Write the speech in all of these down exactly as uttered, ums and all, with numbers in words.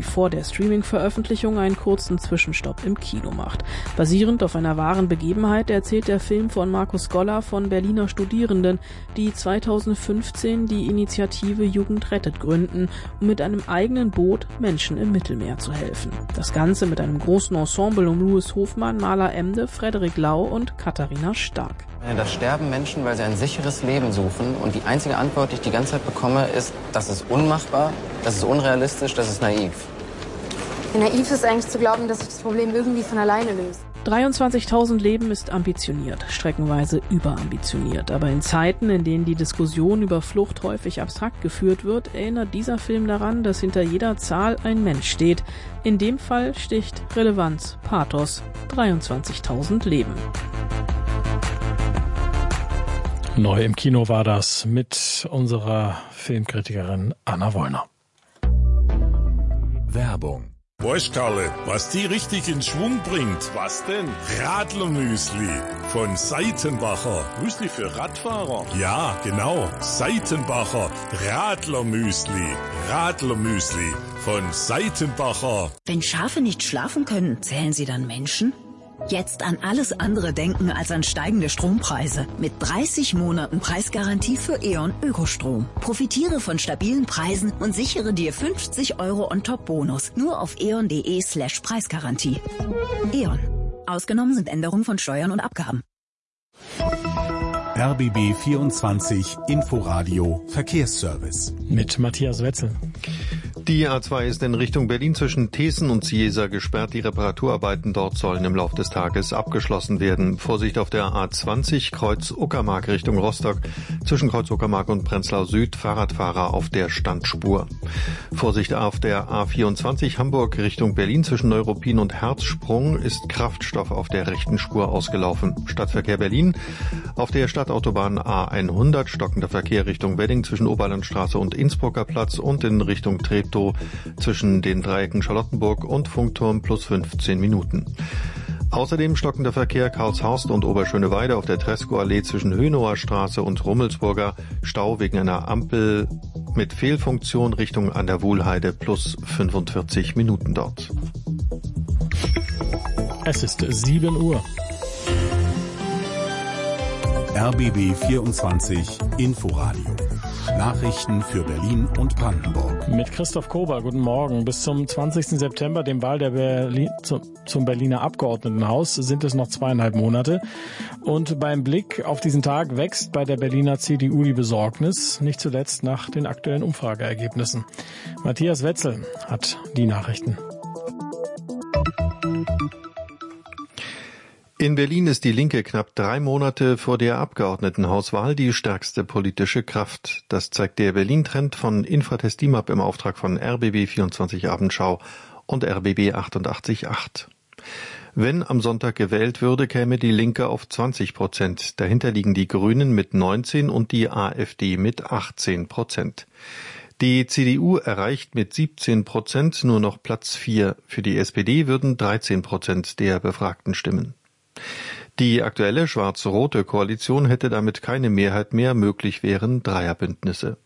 vor der Streaming-Veröffentlichung einen kurzen Zwischenstopp im Kino macht. Basierend auf einer wahren Begebenheit erzählt der Film von Markus Goller von Berliner Studierenden, die zweitausendfünfzehn die Initiative Jugend rettet gründen, um mit einem eigenen Boot Menschen im Mittelmeer zu helfen. Das Ganze mit einem großen Ensemble um Louis Hofmann, Maler Emde, Frederik Lau und Katharina Stark. Da sterben Menschen, weil sie ein sicheres Leben suchen, und die einzige Antwort, die ich die ganze Zeit bekomme, ist, das ist unmachbar, das ist unrealistisch, das ist naiv. Ja, naiv ist eigentlich zu glauben, dass sich das Problem irgendwie von alleine löst. dreiundzwanzigtausend Leben ist ambitioniert, streckenweise überambitioniert. Aber in Zeiten, in denen die Diskussion über Flucht häufig abstrakt geführt wird, erinnert dieser Film daran, dass hinter jeder Zahl ein Mensch steht. In dem Fall sticht Relevanz, Pathos, dreiundzwanzigtausend Leben. Neu im Kino war das mit unserer Filmkritikerin Anna Wollner. Werbung. Weißt, Karle, was die richtig in Schwung bringt? Was denn? Radlermüsli von Seitenbacher. Müsli für Radfahrer? Ja, genau. Seitenbacher Radlermüsli. Radlermüsli von Seitenbacher. Wenn Schafe nicht schlafen können, zählen sie dann Menschen? Jetzt an alles andere denken als an steigende Strompreise. Mit dreißig Monaten Preisgarantie für E.ON Ökostrom. Profitiere von stabilen Preisen und sichere dir fünfzig Euro On-Top-Bonus. Nur auf eon.de slash Preisgarantie. E.ON. Ausgenommen sind Änderungen von Steuern und Abgaben. R B B vierundzwanzig Inforadio Verkehrsservice. Mit Matthias Wetzel. Die A zwei ist in Richtung Berlin zwischen Thesen und Ciesa gesperrt. Die Reparaturarbeiten dort sollen im Laufe des Tages abgeschlossen werden. Vorsicht auf der A zwanzig Kreuz Uckermark Richtung Rostock. Zwischen Kreuz Uckermark und Prenzlau Süd Fahrradfahrer auf der Standspur. Vorsicht auf der A vierundzwanzig Hamburg Richtung Berlin zwischen Neuruppin und Herzsprung ist Kraftstoff auf der rechten Spur ausgelaufen. Stadtverkehr Berlin. Auf der Stadtautobahn A hundert stockender Verkehr Richtung Wedding zwischen Oberlandstraße und Innsbrucker Platz und in Richtung Treptow zwischen den Dreiecken Charlottenburg und Funkturm plus fünfzehn Minuten. Außerdem stockender Verkehr Karlshorst und Oberschöneweide auf der Tresco-Allee zwischen Hönower Straße und Rummelsburger. Stau wegen einer Ampel mit Fehlfunktion Richtung an der Wuhlheide plus fünfundvierzig Minuten dort. Es ist sieben Uhr. R B B vierundzwanzig Inforadio. Nachrichten für Berlin und Brandenburg. Mit Christoph Kober, guten Morgen. Bis zum zwanzigsten September, dem Wahl der Berlin, zum Berliner Abgeordnetenhaus, sind es noch zweieinhalb Monate. Und beim Blick auf diesen Tag wächst bei der Berliner C D U die Besorgnis, nicht zuletzt nach den aktuellen Umfrageergebnissen. Matthias Wetzel hat die Nachrichten. In Berlin ist die Linke knapp drei Monate vor der Abgeordnetenhauswahl die stärkste politische Kraft. Das zeigt der Berlin-Trend von Infratest DIMAP im Auftrag von R B B vierundzwanzig Abendschau und R B B achtundachtzig Komma acht. Wenn am Sonntag gewählt würde, käme die Linke auf zwanzig Prozent. Dahinter liegen die Grünen mit neunzehn und die AfD mit achtzehn Prozent. Die C D U erreicht mit siebzehn Prozent nur noch Platz vier. Für die S P D würden dreizehn Prozent der Befragten stimmen. Die aktuelle schwarz-rote Koalition hätte damit keine Mehrheit mehr, möglich wären Dreierbündnisse.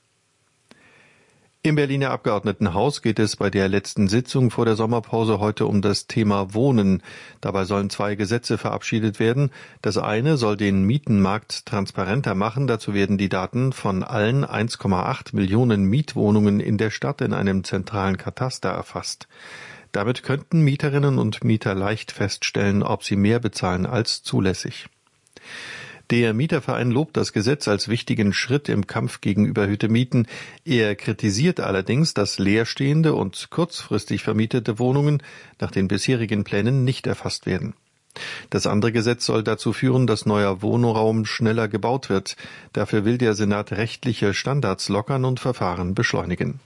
Im Berliner Abgeordnetenhaus geht es bei der letzten Sitzung vor der Sommerpause heute um das Thema Wohnen. Dabei sollen zwei Gesetze verabschiedet werden. Das eine soll den Mietenmarkt transparenter machen. Dazu werden die Daten von allen eins Komma acht Millionen Mietwohnungen in der Stadt in einem zentralen Kataster erfasst. Damit könnten Mieterinnen und Mieter leicht feststellen, ob sie mehr bezahlen als zulässig. Der Mieterverein lobt das Gesetz als wichtigen Schritt im Kampf gegen überhöhte Mieten. Er kritisiert allerdings, dass leerstehende und kurzfristig vermietete Wohnungen nach den bisherigen Plänen nicht erfasst werden. Das andere Gesetz soll dazu führen, dass neuer Wohnraum schneller gebaut wird. Dafür will der Senat rechtliche Standards lockern und Verfahren beschleunigen.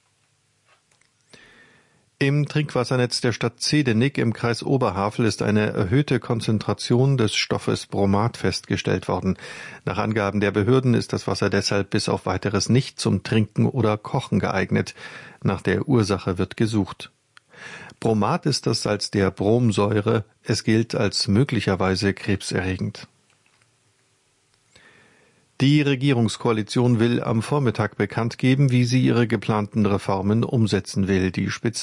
Im Trinkwassernetz der Stadt Zehdenick im Kreis Oberhavel ist eine erhöhte Konzentration des Stoffes Bromat festgestellt worden. Nach Angaben der Behörden ist das Wasser deshalb bis auf Weiteres nicht zum Trinken oder Kochen geeignet. Nach der Ursache wird gesucht. Bromat ist das Salz der Bromsäure. Es gilt als möglicherweise krebserregend. Die Regierungskoalition will am Vormittag bekannt geben, wie sie ihre geplanten Reformen umsetzen will. Die Spitze